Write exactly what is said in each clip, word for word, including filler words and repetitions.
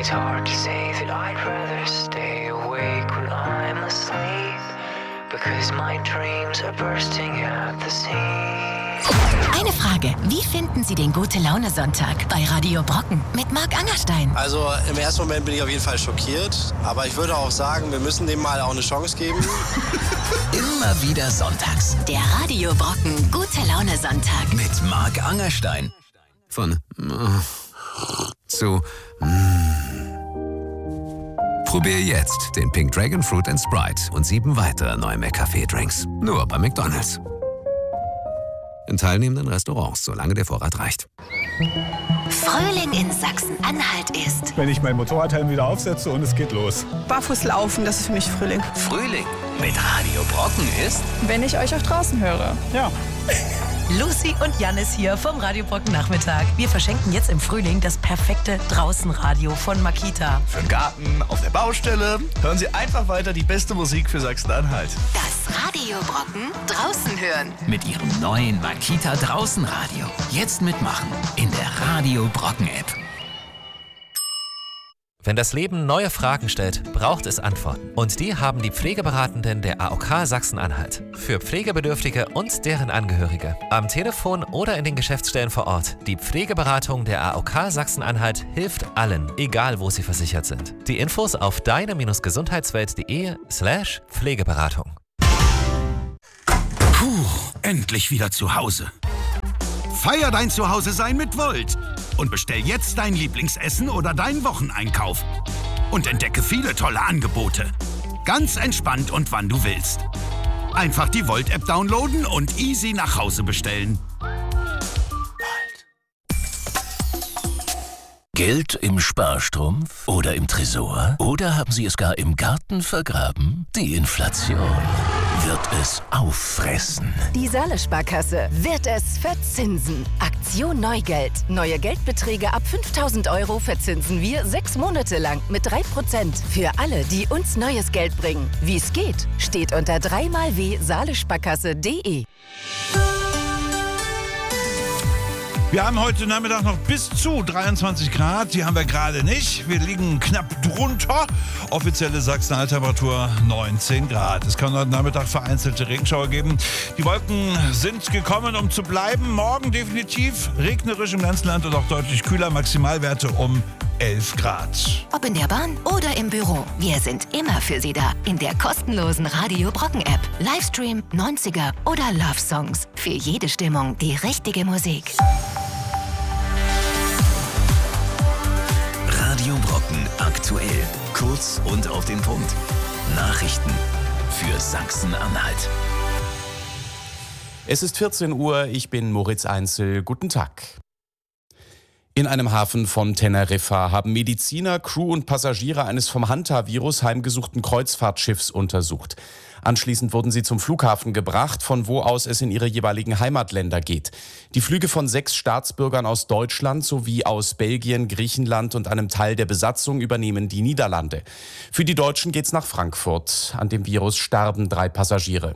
It's hard to say that I'd rather stay awake when I'm asleep, because my dreams are bursting at the seams. Eine Frage, wie finden Sie den Gute-Laune-Sonntag bei Radio Brocken mit Marc Angerstein? Also im ersten Moment bin ich auf jeden Fall schockiert, aber ich würde auch sagen, wir müssen dem mal auch eine Chance geben. Immer wieder sonntags. Der Radio Brocken Gute-Laune-Sonntag. Mit Marc Angerstein. Von äh, zu mm. Probier jetzt den Pink Dragon Fruit and Sprite und sieben weitere neue McCafé-Drinks. Nur bei McDonald's. In teilnehmenden Restaurants, solange der Vorrat reicht. Frühling in Sachsen-Anhalt ist, wenn ich mein Motorradhelm wieder aufsetze und es geht los. Barfuß laufen, das ist für mich Frühling. Frühling mit Radio Brocken ist, wenn ich euch auch draußen höre. Ja. Lucy und Jannis hier vom Radio Brocken Nachmittag. Wir verschenken jetzt im Frühling das perfekte Draußenradio von Makita. Für den Garten, auf der Baustelle. Hören Sie einfach weiter die beste Musik für Sachsen-Anhalt. das Radio Brocken draußen hören. mit ihrem neuen Makita Draußenradio. Jetzt mitmachen in der Radio Brocken App. Wenn das Leben neue Fragen stellt, braucht es Antworten. Und die haben die Pflegeberatenden der A O K Sachsen-Anhalt. Für Pflegebedürftige und deren Angehörige. Am Telefon oder in den Geschäftsstellen vor Ort. Die Pflegeberatung der A O K Sachsen-Anhalt hilft allen, egal wo sie versichert sind. Die Infos auf deine-gesundheitswelt.de slash Pflegeberatung. Puh, endlich wieder zu Hause. Feier dein Zuhause-Sein mit Volt und bestell jetzt dein Lieblingsessen oder deinen Wocheneinkauf. Und entdecke viele tolle Angebote. Ganz entspannt und wann du willst. Einfach die Volt-App downloaden und easy nach Hause bestellen. Geld im Sparstrumpf oder im Tresor? Oder haben Sie es gar im Garten vergraben? Die Inflation wird es auffressen. Die Saale-Sparkasse wird es verzinsen. Aktion Neugeld. Neue Geldbeträge ab fünftausend Euro verzinsen wir sechs Monate lang mit drei Prozent. Für alle, die uns neues Geld bringen. Wie es geht, steht unter drei mal w Saale-Sparkasse punkt de. Wir haben heute Nachmittag noch bis zu dreiundzwanzig Grad. Die haben wir gerade nicht. Wir liegen knapp drunter. Offizielle Sachsen-Anhalt-Temperatur neunzehn Grad. Es kann heute Nachmittag vereinzelte Regenschauer geben. Die Wolken sind gekommen, um zu bleiben. Morgen definitiv regnerisch im ganzen Land und auch deutlich kühler. Maximalwerte um elf Grad. Ob in der Bahn oder im Büro, wir sind immer für Sie da. In der kostenlosen Radio Brocken App. Livestream, neunziger oder Love Songs. Für jede Stimmung die richtige Musik. Radio Brocken aktuell. Kurz und auf den Punkt. Nachrichten für Sachsen-Anhalt. Es ist vierzehn Uhr, ich bin Moritz Einzel. Guten Tag. In einem Hafen von Teneriffa haben Mediziner, Crew und Passagiere eines vom Hanta-Virus heimgesuchten Kreuzfahrtschiffs untersucht. Anschließend wurden sie zum Flughafen gebracht, von wo aus es in ihre jeweiligen Heimatländer geht. Die Flüge von sechs Staatsbürgern aus Deutschland sowie aus Belgien, Griechenland und einem Teil der Besatzung übernehmen die Niederlande. Für die Deutschen geht's nach Frankfurt. An dem Virus starben drei Passagiere.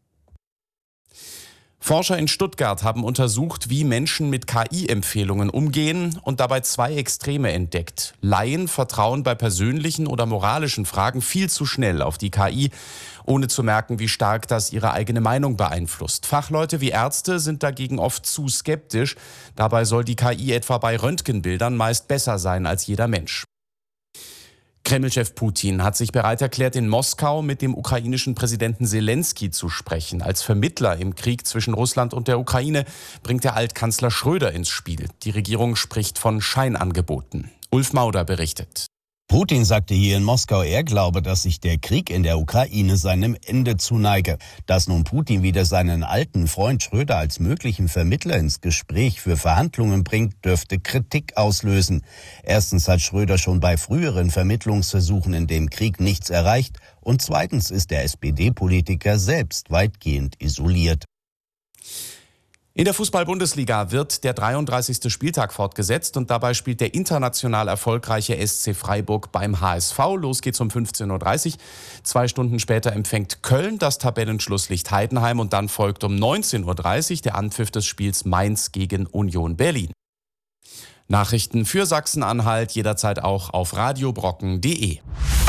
Forscher in Stuttgart haben untersucht, wie Menschen mit K I-Empfehlungen umgehen und dabei zwei Extreme entdeckt. Laien vertrauen bei persönlichen oder moralischen Fragen viel zu schnell auf die K I, ohne zu merken, wie stark das ihre eigene Meinung beeinflusst. Fachleute wie Ärzte sind dagegen oft zu skeptisch. Dabei soll die K I etwa bei Röntgenbildern meist besser sein als jeder Mensch. Kreml-Chef Putin hat sich bereit erklärt, in Moskau mit dem ukrainischen Präsidenten Selenskyj zu sprechen. Als Vermittler im Krieg zwischen Russland und der Ukraine bringt der Altkanzler Schröder ins Spiel. Die Regierung spricht von Scheinangeboten. Ulf Mauder berichtet. Putin sagte hier in Moskau, er glaube, dass sich der Krieg in der Ukraine seinem Ende zuneige. Dass nun Putin wieder seinen alten Freund Schröder als möglichen Vermittler ins Gespräch für Verhandlungen bringt, dürfte Kritik auslösen. Erstens hat Schröder schon bei früheren Vermittlungsversuchen in dem Krieg nichts erreicht und zweitens ist der S P D-Politiker selbst weitgehend isoliert. In der Fußball-Bundesliga wird der dreiunddreißigste Spieltag fortgesetzt und dabei spielt der international erfolgreiche S C Freiburg beim H S V. Los geht's um fünfzehn Uhr dreißig. Zwei Stunden später empfängt Köln das Tabellenschlusslicht Heidenheim und dann folgt um neunzehn Uhr dreißig der Anpfiff des Spiels Mainz gegen Union Berlin. Nachrichten für Sachsen-Anhalt jederzeit auch auf radiobrocken punkt de.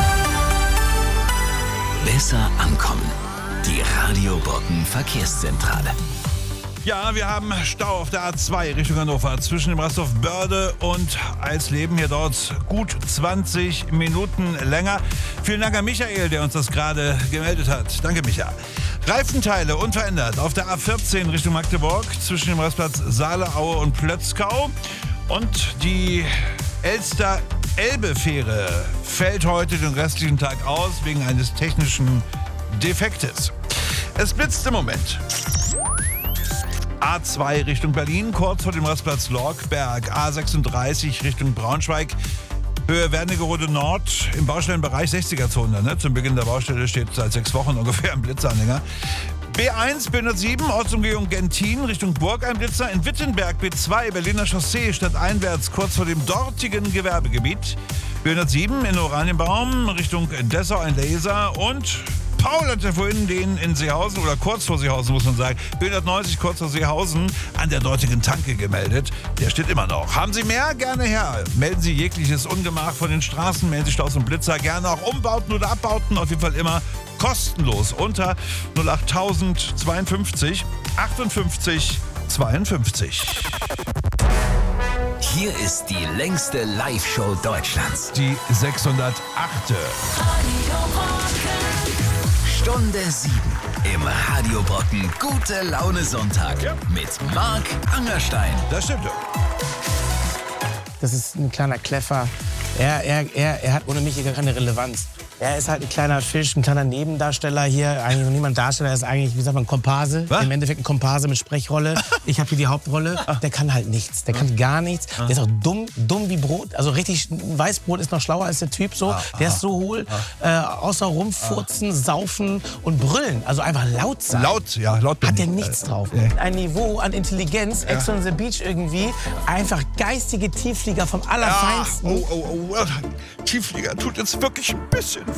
Besser ankommen. Die Radio Brocken Verkehrszentrale. Ja, wir haben Stau auf der A zwei Richtung Hannover zwischen dem Rasthof Börde und Eisleben. Hier dauert gut zwanzig Minuten länger. Vielen Dank an Michael, der uns das gerade gemeldet hat. Danke, Micha. Reifenteile unverändert auf der A vierzehn Richtung Magdeburg zwischen dem Rastplatz Saaleaue und Plötzkau. Und die Elster-Elbe-Fähre fällt heute den restlichen Tag aus wegen eines technischen Defektes. Es blitzt im Moment. A zwei Richtung Berlin, kurz vor dem Rastplatz Lorkberg. A sechsunddreißig Richtung Braunschweig, Höhe Wernigerode Nord im Baustellenbereich sechziger-Zone. Ne? Zum Beginn der Baustelle steht seit sechs Wochen ungefähr ein Blitzanhänger. B eins, B hundertsieben, Ortsumgehung Gentin Richtung Burg ein Blitzer. In Wittenberg B zwei, Berliner Chaussee, stadteinwärts kurz vor dem dortigen Gewerbegebiet. B hundertsieben in Oranienbaum Richtung Dessau ein Laser. Und Paul hat ja vorhin den in Seehausen, oder kurz vor Seehausen muss man sagen, B hundertneunzig kurz vor Seehausen an der dortigen Tanke gemeldet. Der steht immer noch. Haben Sie mehr? Gerne her. Melden Sie jegliches Ungemach von den Straßen, melden Sie Staus und Blitzer, gerne auch Umbauten oder Abbauten, auf jeden Fall immer kostenlos unter null acht zweiundfünfzig achtundfünfzig zweiundfünfzig. Hier ist die längste Live-Show Deutschlands. Die sechshundertachte. Stunde sieben im Radio Brocken Gute Laune Sonntag ja. mit Marc Angerstein. Das stimmt. Das ist ein kleiner Kleffer. Er, er, er, er hat ohne mich hier keine Relevanz. Er ist halt ein kleiner Fisch, ein kleiner Nebendarsteller hier. Eigentlich noch niemand Darsteller, er ist eigentlich, wie sagt man, Komparse. Was? Im Endeffekt ein Komparse mit Sprechrolle. Ich habe hier die Hauptrolle. Der kann halt nichts, der kann gar nichts. Der ist auch dumm, dumm wie Brot. Also richtig, Weißbrot ist noch schlauer als der Typ so. Der ist so hohl. Äh, außer rumfurzen, saufen und brüllen. Also einfach laut sein. Laut, ja, laut. Hat der nichts drauf. Ein Niveau an Intelligenz, Ex on the Beach irgendwie. Einfach geistige Tiefflieger vom Allerfeinsten. Ja. Oh, oh, oh. Tiefflieger tut jetzt wirklich ein bisschen